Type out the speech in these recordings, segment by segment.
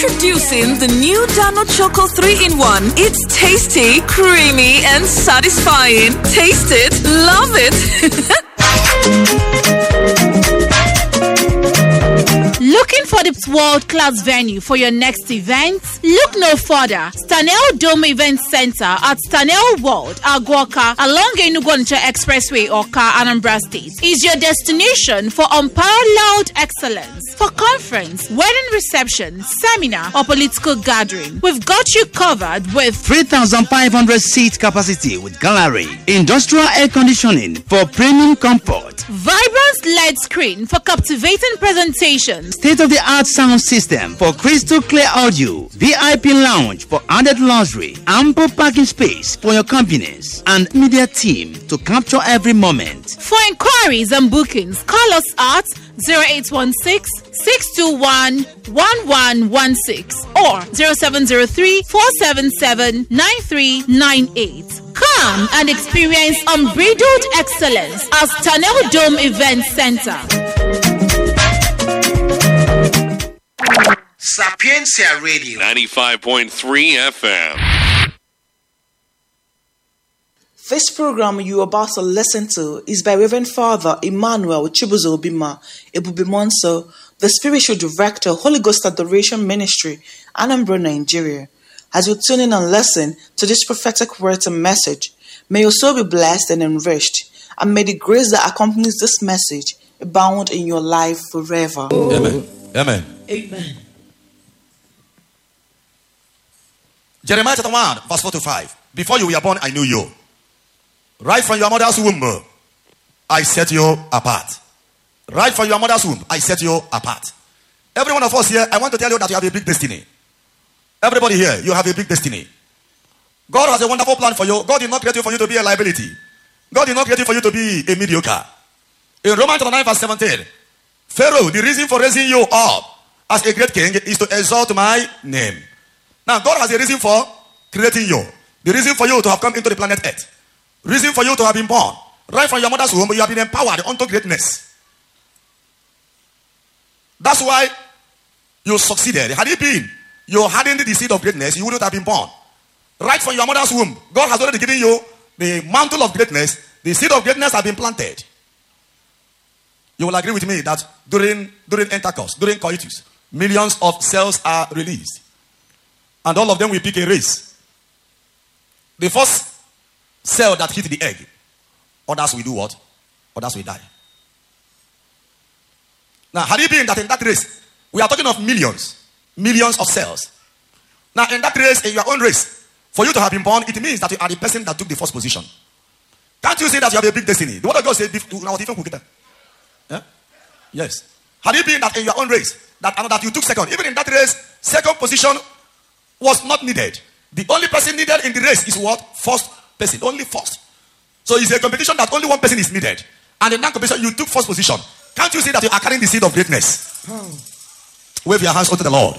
Introducing the new Dano Choco 3-in-1. It's tasty, creamy, and satisfying. Taste it, love it. Looking for the world-class venue for your next event? Look no further. Stanel Dome Event Center at Stanel World, Aguaka, along Enugu-Onitsha Expressway, Oka, Anambra State, is your destination for unparalleled excellence. For conference, wedding reception, seminar, or political gathering, we've got you covered with 3,500 seat capacity with gallery, industrial air conditioning for premium comfort, vibrant LED screen for captivating presentations, state-of-the-art sound system for crystal clear audio, VIP lounge for added luxury, ample parking space for your convenience, and media team to capture every moment. For inquiries and bookings, call us at 0816-621-1116 or 0703-477-9398. Come and experience unbridled excellence at Stanel Dome Event Center. Sapiencia Radio 95.3 FM. This program you are about to listen to is by Reverend Father Emmanuel Chibuzo Obima, Ebubimonso, the Spiritual Director, Holy Ghost Adoration Ministry, Anambra, Nigeria. As you tune in and listen to this prophetic word and message, may your soul be blessed and enriched, and may the grace that accompanies this message abound in your life forever. Amen. Amen. Amen. Jeremiah chapter 1, verse 4 to 5. Before you were born, I knew you. Right from your mother's womb, I set you apart. Right from your mother's womb, I set you apart. Every one of us here, I want to tell you that you have a big destiny. Everybody here, you have a big destiny. God has a wonderful plan for you. God did not create you for you to be a liability. God did not create you for you to be a mediocre. In Romans chapter 9, verse 17, Pharaoh, the reason for raising you up as a great king is to exalt my name. Now, God has a reason for creating you. The reason for you to have come into the planet Earth. Reason for you to have been born. Right from your mother's womb, you have been empowered unto greatness. That's why you succeeded. Had it been you hadn't the seed of greatness, you wouldn't have been born. Right from your mother's womb, God has already given you the mantle of greatness. The seed of greatness has been planted. You will agree with me that during intercourse, during coitus, millions of cells are released. And all of them will pick a race. The first cell that hit the egg, others will do what? Others will die. Now, had it been that in that race, we are talking of millions of cells. Now, in that race, in your own race, for you to have been born, it means that you are the person that took the first position. Can't you say that you have a big destiny? The word of God says, yeah? Yes. Had it been that in your own race, that you took second, even in that race, second position was not needed. The only person needed in the race is what? First person. Only first. So it's a competition that only one person is needed. And in that competition, you took first position. Can't you see that you are carrying the seed of greatness? Wave your hands unto the Lord.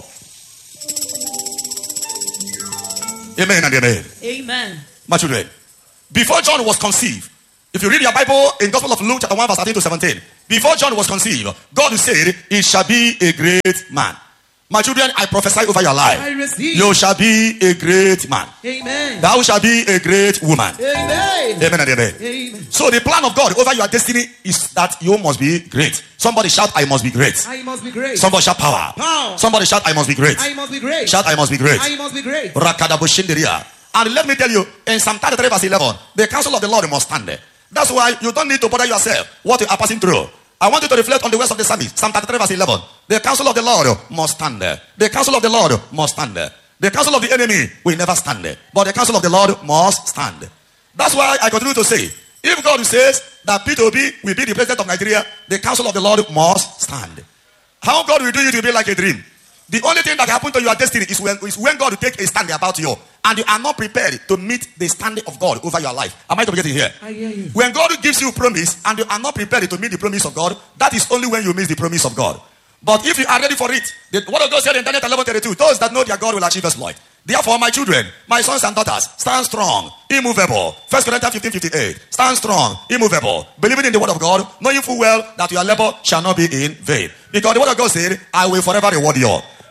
Amen and amen. Amen. My children, before John was conceived, if you read your Bible in Gospel of Luke chapter 1 verse 13 to 17, before John was conceived, God said, he shall be a great man. My children, I prophesy over your life. You shall be a great man. Amen. Thou shalt be a great woman. Amen. Amen and amen. Amen. So the plan of God over your destiny is that you must be great. Somebody shout, I must be great. I must be great. Somebody shout power. Power. Somebody shout, I must be great. I must be great. Shout, I must be great. I must be great. Rakadabushindiria. And let me tell you, in Psalm 33 verse 11, the counsel of the Lord must stand there. That's why you don't need to bother yourself what you are passing through. I want you to reflect on the words of the psalmist. Psalm 33 verse 11. The counsel of the Lord must stand there. The counsel of the Lord must stand there. The counsel of the enemy will never stand there. But the counsel of the Lord must stand. That's why I continue to say, if God says that P2B will be the president of Nigeria, the counsel of the Lord must stand. How God will do you to be like a dream. The only thing that happens to your destiny is when God will take a stand about you, and you are not prepared to meet the standing of God over your life. Am I getting here? I hear you. When God gives you a promise and you are not prepared to meet the promise of God, that is only when you miss the promise of God. But if you are ready for it, the word of God said in Daniel 11:32, those that know their God will achieve exploit. Therefore, my children, my sons and daughters, stand strong, immovable. 1 Corinthians 15:58. Stand strong, immovable, believing in the word of God, knowing full well that your labor shall not be in vain. Because the word of God said, I will forever reward you.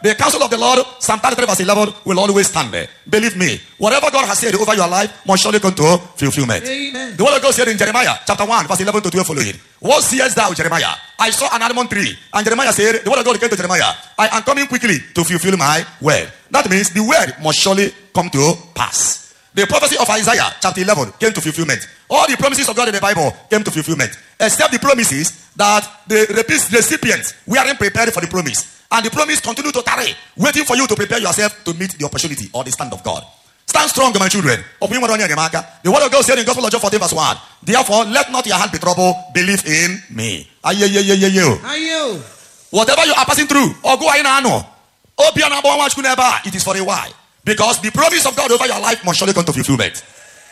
The counsel of the Lord, Psalm 33 verse 11, will always stand there. Believe me, whatever God has said over your life must surely come to fulfillment. Amen. The word of God said in Jeremiah chapter 1 verse 11 to 12 following. What seest thou, Jeremiah? I saw an almond tree. And Jeremiah said, the word of God came to Jeremiah, I am coming quickly to fulfill my word. That means the word must surely come to pass. The prophecy of Isaiah chapter 11 came to fulfillment. All the promises of God in the Bible came to fulfillment. Except the promises that the recipients weren't prepared for the promise. And the promise continue to tarry, waiting for you to prepare yourself to meet the opportunity or the stand of God. Stand strong, my children. The word of God said in Gospel of John 14 verse 1. Therefore, let not your heart be troubled. Believe in me. Whatever you are passing through, or go it is for a while. Because the promise of God over your life must surely come to fulfillment.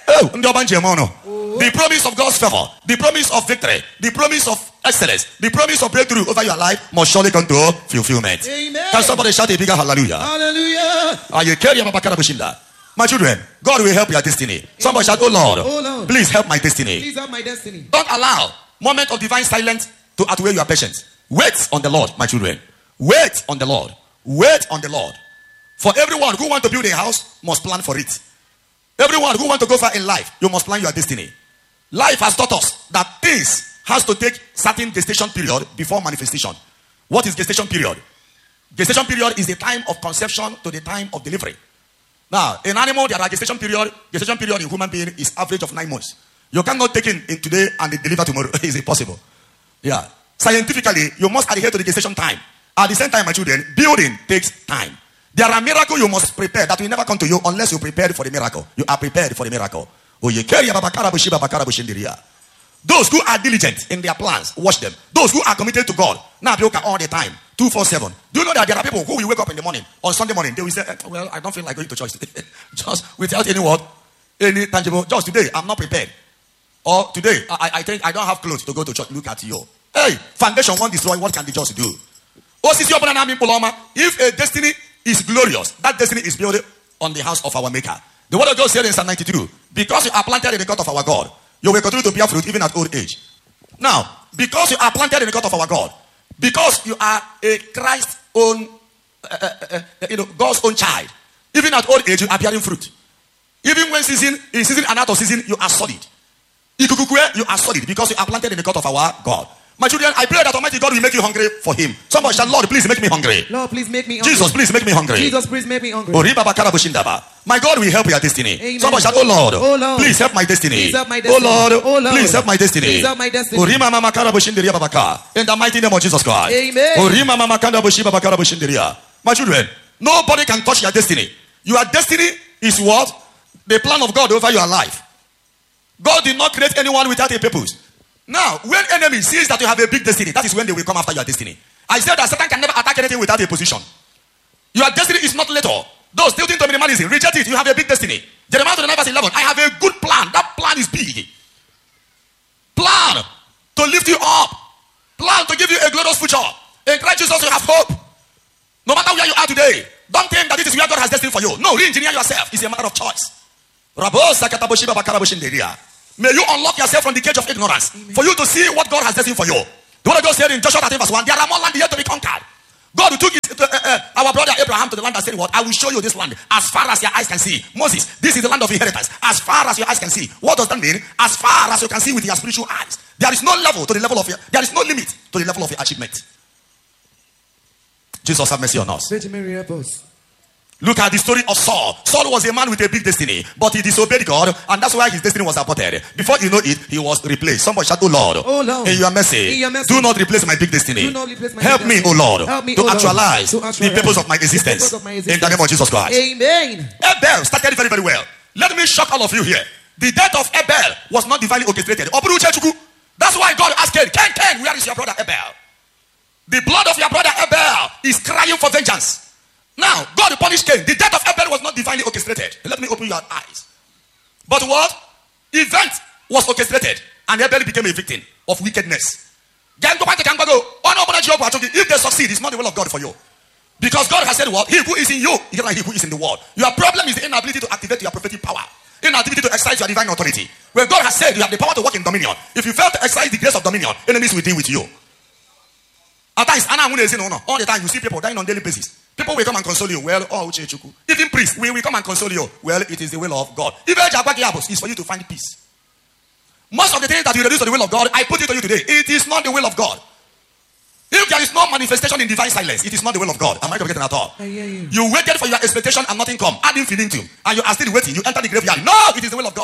The promise of God's favor, the promise of victory, the promise of excellence, the promise of breakthrough over your life must surely come to fulfillment. Amen. Can somebody shout a bigger hallelujah? Hallelujah. My children, God will help your destiny. Somebody shout, oh Lord, Oh Lord, please help my destiny. please help my destiny. Don't allow moment of divine silence to outweigh your patience. Wait on the Lord, my children. Wait on the Lord. Wait on the Lord. For everyone who wants to build a house must plan for it. Everyone who wants to go far in life, you must plan your destiny. Life has taught us that things has to take certain gestation period before manifestation. What is gestation period? Gestation period is the time of conception to the time of delivery. Now, in animal, there are gestation period. Gestation period in human being is average of 9 months. You cannot take in today and deliver tomorrow. It's impossible. Yeah. Scientifically, you must adhere to the gestation time. At the same time, my children, building takes time. There are miracles you must prepare that will never come to you unless you prepared for the miracle. You are prepared for the miracle. Those who are diligent in their plans, watch them. Those who are committed to God, now they all the time, 247. Do you know that there are people who will wake up in the morning, on Sunday morning, they will say, well, I don't feel like going to church today. Just without any word, any tangible. Just today, I'm not prepared. Or today, I think I don't have clothes to go to church. Look at you. Hey, foundation won't destroy. What can the just do? If a destiny is glorious, that destiny is built on the house of our Maker. The word of God said in Psalm 92, because you are planted in the court of our God, you will continue to bear fruit even at old age. Now, because you are planted in the court of our God, because you are a Christ's own, God's own child, even at old age, you are bearing fruit. Even when in season and out of season, you are solid. You are solid because you are planted in the court of our God. My children, I pray that Almighty God will make you hungry for Him. Somebody shout, Lord, please make me hungry. Lord, please make me hungry. Jesus, please make me hungry. Jesus, please make me hungry. My God will help your destiny. Amen. Somebody shout, oh Lord, oh Lord, please help my destiny. please help my destiny. Oh Lord, oh Lord, please help my destiny. Please help my destiny. In the mighty name of Jesus Christ. Amen. My children, nobody can touch your destiny. Your destiny is what? The plan of God over your life. God did not create anyone without a purpose. Now, when enemy sees that you have a big destiny, that is when they will come after your destiny. I said that Satan can never attack anything without a position. Your destiny is not little. Those tilting to minimalism, reject it. You have a big destiny. Jeremiah 29 verse 11. I have a good plan. That plan is big. Plan to lift you up. Plan to give you a glorious future. In Christ Jesus, you have hope. No matter where you are today, don't think that this is where God has destined for you. No, re-engineer yourself. It's a matter of choice. May you unlock yourself from the cage of ignorance. Amen. For you to see what God has destined for you. The word of God said in Joshua 13 verse 1, there are more land yet to be conquered. God took our brother Abraham to the land and said, what? I will show you this land as far as your eyes can see. Moses, this is the land of inheritance. As far as your eyes can see. What does that mean? As far as you can see with your spiritual eyes. There is no level to the level of your, there is no limit to the level of your achievement. Jesus have mercy on us. Virgin Mary, help us. Look at the story of Saul. Saul was a man with a big destiny, but he disobeyed God, and that's why his destiny was aborted. Before you know it, he was replaced. Somebody shout, oh Lord, oh Lord, in your mercy, do not replace my big destiny. Help me, oh Lord, to actualize the purpose of my existence. In the name of Jesus Christ. Amen. Abel started very, very well. Let me shock all of you here. The death of Abel was not divinely orchestrated. That's why God asked Cain, where is your brother Abel? The blood of your brother Abel is crying for vengeance. Now, God punished Cain. The death of Abel was not divinely orchestrated. Let me open your eyes. But what? Event was orchestrated, and Abel became a victim of wickedness. If they succeed, it's not the will of God for you. Because God has said what? He who is in you is like he who is in the world. Your problem is the inability to activate your prophetic power. Inability to exercise your divine authority. When God has said you have the power to walk in dominion, if you fail to exercise the grace of dominion, enemies will deal with you. At times, all the time you see people dying on daily basis. People will come and console you. Well, oh, Uchechukwu. Even priests will come and console you. Well, it is the will of God. Even Jagwakiabos is for you to find peace. Most of the things that you reduce to the will of God, I put it to you today. It is not the will of God. If there is no manifestation in divine silence, it is not the will of God. Am I forgetting at all? You waited for your expectation and nothing come. Add infinitum. And you are still waiting. You enter the graveyard. No, it is the will of God.